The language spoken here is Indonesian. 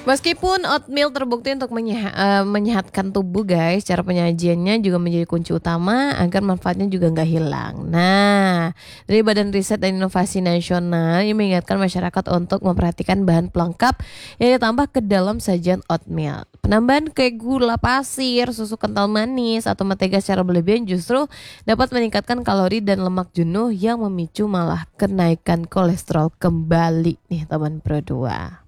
Meskipun oatmeal terbukti untuk menyehatkan tubuh guys, cara penyajiannya juga menjadi kunci utama agar manfaatnya juga nggak hilang. Nah, dari Badan Riset dan Inovasi Nasional ini mengingatkan masyarakat untuk memperhatikan bahan pelengkap yang ditambah ke dalam sajian oatmeal. Penambahan kayak gula pasir, susu kental manis, atau mentega secara berlebihan justru dapat meningkatkan kalori dan lemak jenuh yang memicu malah kenaikan kolesterol kembali nih teman Pro 2.